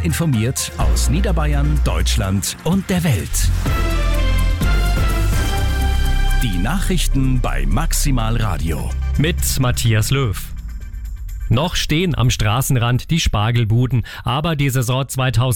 informiert aus Niederbayern, Deutschland und der Welt. Die Nachrichten bei Maximal Radio. Mit Matthias Löw. Noch stehen am Straßenrand die Spargelbuden, aber die Saison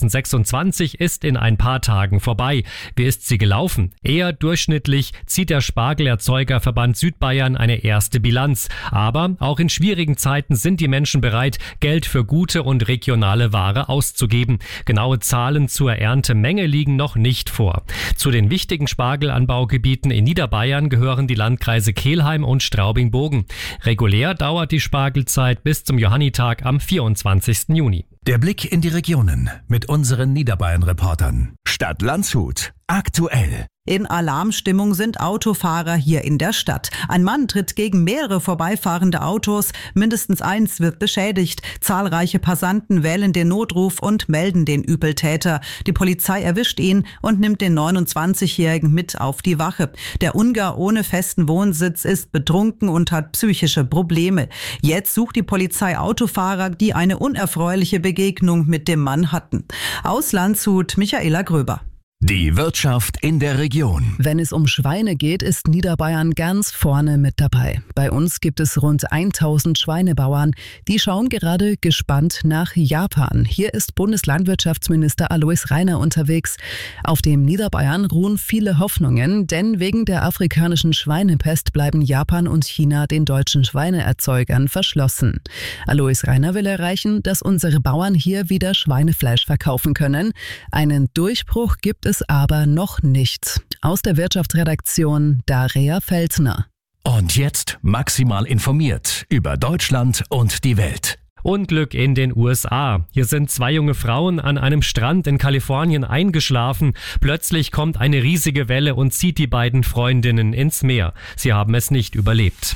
2026 ist in ein paar Tagen vorbei. Wie ist sie gelaufen? Eher durchschnittlich zieht der Spargelerzeugerverband Südbayern eine erste Bilanz. Aber auch in schwierigen Zeiten sind die Menschen bereit, Geld für gute und regionale Ware auszugeben. Genaue Zahlen zur Erntemenge liegen noch nicht vor. Zu den wichtigen Spargelanbaugebieten in Niederbayern gehören die Landkreise Kelheim und Straubing-Bogen. Regulär dauert die Spargelzeit bis zum Johannitag am 24. Juni. Der Blick in die Regionen mit unseren Niederbayern-Reportern. Stadt Landshut. Aktuell. In Alarmstimmung sind Autofahrer hier in der Stadt. Ein Mann tritt gegen mehrere vorbeifahrende Autos. Mindestens eins wird beschädigt. Zahlreiche Passanten wählen den Notruf und melden den Übeltäter. Die Polizei erwischt ihn und nimmt den 29-Jährigen mit auf die Wache. Der Ungar ohne festen Wohnsitz ist betrunken und hat psychische Probleme. Jetzt sucht die Polizei Autofahrer, die eine unerfreuliche Begegnung mit dem Mann hatten. Aus Landshut, Michaela Gröber. Die Wirtschaft in der Region. Wenn es um Schweine geht, ist Niederbayern ganz vorne mit dabei. Bei uns gibt es rund 1000 Schweinebauern. Die schauen gerade gespannt nach Japan. Hier ist Bundeslandwirtschaftsminister Alois Rainer unterwegs. Auf dem Niederbayern ruhen viele Hoffnungen, denn wegen der afrikanischen Schweinepest bleiben Japan und China den deutschen Schweineerzeugern verschlossen. Alois Rainer will erreichen, dass unsere Bauern hier wieder Schweinefleisch verkaufen können. Einen Durchbruch gibt es aber noch nicht. Aus der Wirtschaftsredaktion Daria Felsner. Und jetzt maximal informiert über Deutschland und die Welt. Unglück in den USA. Hier sind 2 junge Frauen an einem Strand in Kalifornien eingeschlafen. Plötzlich kommt eine riesige Welle und zieht die beiden Freundinnen ins Meer. Sie haben es nicht überlebt.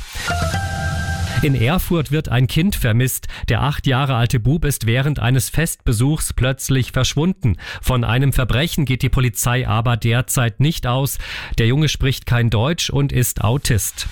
In Erfurt wird ein Kind vermisst. Der 8 Jahre alte Bub ist während eines Festbesuchs plötzlich verschwunden. Von einem Verbrechen geht die Polizei aber derzeit nicht aus. Der Junge spricht kein Deutsch und ist Autist.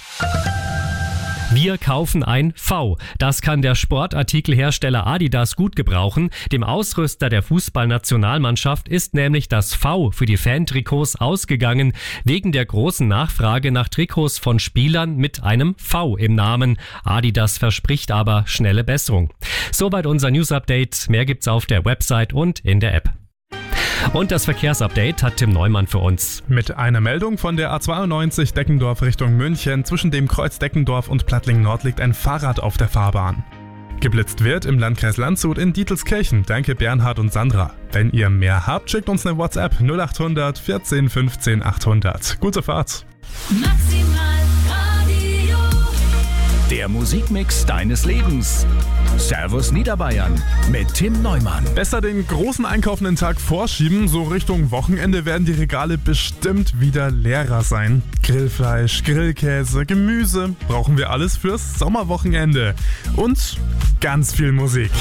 Wir kaufen ein V. Das kann der Sportartikelhersteller Adidas gut gebrauchen. Dem Ausrüster der Fußballnationalmannschaft ist nämlich das V für die Fantrikots ausgegangen, wegen der großen Nachfrage nach Trikots von Spielern mit einem V im Namen. Adidas verspricht aber schnelle Besserung. Soweit unser News-Update. Mehr gibt's auf der Website und in der App. Und das Verkehrsupdate hat Tim Neumann für uns. Mit einer Meldung von der A92 Deckendorf Richtung München. Zwischen dem Kreuz Deckendorf und Plattling Nord liegt ein Fahrrad auf der Fahrbahn. Geblitzt wird im Landkreis Landshut in Dietelskirchen. Danke Bernhard und Sandra. Wenn ihr mehr habt, schickt uns eine WhatsApp 0800 14 15 800. Gute Fahrt. Maximal Radio. Der Musikmix deines Lebens. Servus Niederbayern mit Tim Neumann. Besser den großen einkaufenden Tag vorschieben, so Richtung Wochenende werden die Regale bestimmt wieder leerer sein. Grillfleisch, Grillkäse, Gemüse, brauchen wir alles fürs Sommerwochenende. Und ganz viel Musik.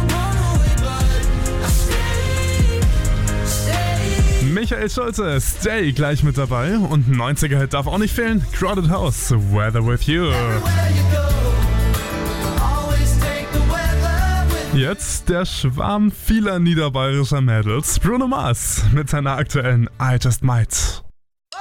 Michael Schulze, Stay gleich mit dabei und ein 90er-Hit darf auch nicht fehlen. Crowded House, Weather With You. Jetzt der Schwarm vieler niederbayerischer Mädels, Bruno Mars mit seiner aktuellen I Just Might.